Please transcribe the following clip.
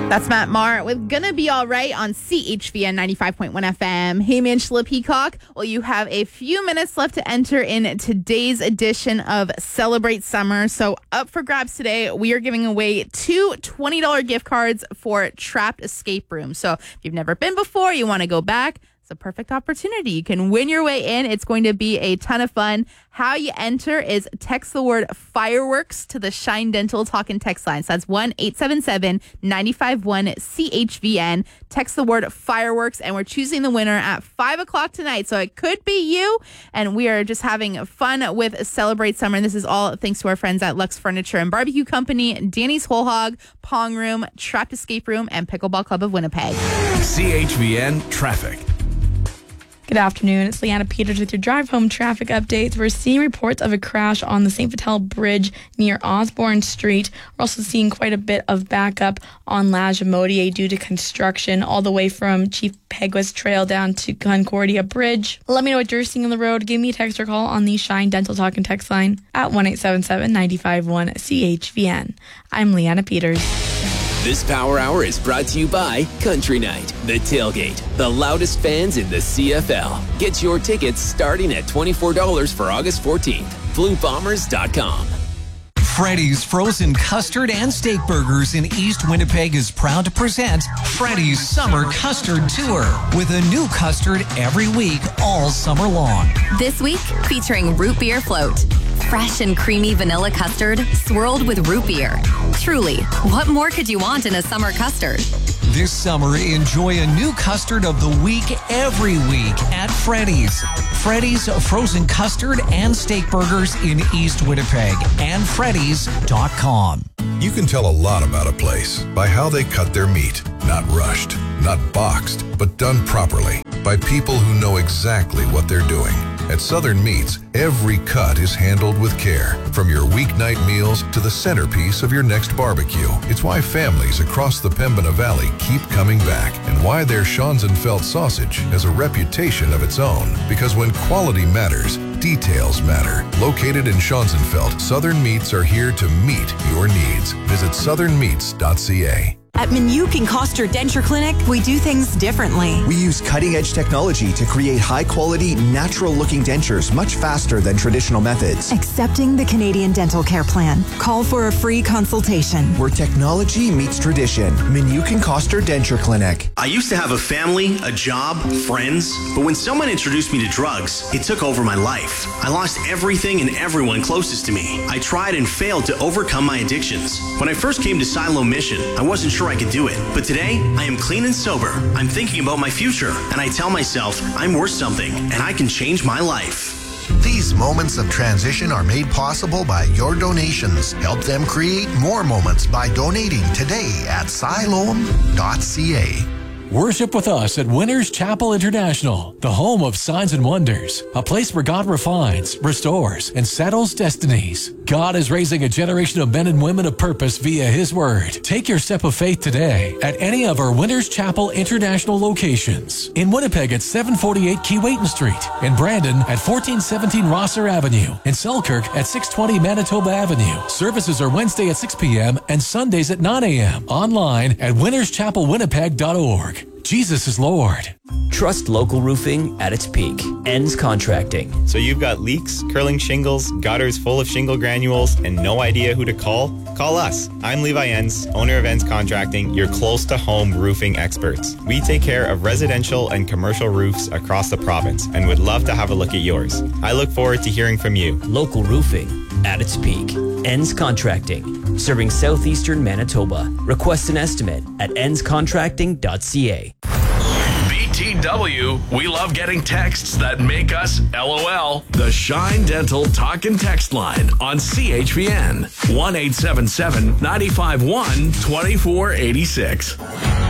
That's Matt Maher with Gonna Be Alright on CHVN 95.1 FM. Hey, Angela Peacock. Well, you have a few minutes left to enter in today's edition of Celebrate Summer. So up for grabs today, we are giving away two $20 gift cards for Trapped Escape Room. So if you've never been before, you want to go back, it's a perfect opportunity. You can win your way in. It's going to be a ton of fun. How you enter is text the word fireworks to the Shine Dental Talk and Text line. So that's 1-877-951-CHVN. Text the word fireworks, and we're choosing the winner at 5 o'clock tonight. So it could be you, and we are just having fun with Celebrate Summer. And this is all thanks to our friends at Lux Furniture and Barbecue Company, Danny's Whole Hog, Pong Room, Trapped Escape Room, and Pickleball Club of Winnipeg. CHVN Traffic. Good afternoon. It's Leanna Peters with your drive home traffic updates. We're seeing reports of a crash on the St. Vital Bridge near Osborne Street. We're also seeing quite a bit of backup on La Jamodier due to construction all the way from Chief Peguis Trail down to Concordia Bridge. Let me know what you're seeing on the road. Give me a text or call on the Shine Dental Talk and Text line at 1-877-951-CHVN. I'm Leanna Peters. This Power Hour is brought to you by Country Night, The Tailgate, the loudest fans in the CFL. Get your tickets starting at $24 for August 14th. BlueBombers.com. Freddy's Frozen Custard and Steak Burgers in East Winnipeg is proud to present Freddy's Summer Custard Tour with a new custard every week all summer long. This week, featuring root beer float. Fresh and creamy vanilla custard swirled with root beer. Truly, what more could you want in a summer custard? This summer, enjoy a new custard of the week every week at Freddy's. Freddy's Frozen Custard and Steak Burgers in East Winnipeg and Freddy's.com. You can tell a lot about a place by how they cut their meat. Not rushed, not boxed, but done properly by people who know exactly what they're doing. At Southern Meats, every cut is handled with care, from your weeknight meals to the centerpiece of your next barbecue. It's why families across the Pembina Valley keep coming back, and why their Schonzenfeld sausage has a reputation of its own. Because when quality matters, details matter. Located in Schonzenfeld, Southern Meats are here to meet your needs. Visit southernmeats.ca. At Minuk and Coster Denture Clinic, we do things differently. We use cutting-edge technology to create high-quality, natural-looking dentures much faster than traditional methods. Accepting the Canadian Dental Care Plan. Call for a free consultation. Where technology meets tradition. Minuk and Coster Denture Clinic. I used to have a family, a job, friends, but when someone introduced me to drugs, it took over my life. I lost everything and everyone closest to me. I tried and failed to overcome my addictions. When I first came to Silo Mission, I wasn't sure I could do it. But today, I am clean and sober. I'm thinking about my future, and I tell myself I'm worth something, and I can change my life. These moments of transition are made possible by your donations. Help them create more moments by donating today at siloam.ca. Worship with us at Winners Chapel International, the home of signs and wonders, a place where God refines, restores, and settles destinies. God is raising a generation of men and women of purpose via His Word. Take your step of faith today at any of our Winners Chapel International locations. In Winnipeg at 748 Keewatin Street, in Brandon at 1417 Rosser Avenue, in Selkirk at 620 Manitoba Avenue. Services are Wednesday at 6 p.m. and Sundays at 9 a.m. Online at winnerschapelwinnipeg.org. Jesus is Lord. Trust local roofing at its peak. Ends Contracting. So you've got leaks, curling shingles, gutters full of shingle granules, and no idea who to call? Call us. I'm Levi Enns, owner of Ends Contracting, your close-to-home roofing experts. We take care of residential and commercial roofs across the province and would love to have a look at yours. I look forward to hearing from you. Local roofing at its peak. Ends Contracting. Serving southeastern Manitoba. Request an estimate at endscontracting.ca. BTW, we love getting texts that make us LOL. The Shine Dental Talk and Text line on CHVN. 1-877-951-2486.